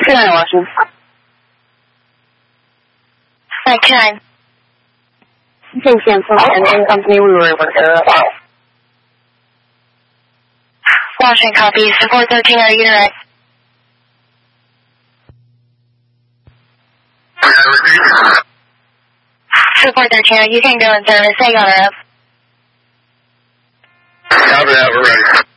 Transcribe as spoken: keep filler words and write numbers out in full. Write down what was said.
Good night, Washington. Night ten. You can cancel the engine company we were able to get it about. Washington copy. Support thirteen, are you direct? Support thirteen, you can go in service. Hang on her up. Copy that, we're ready.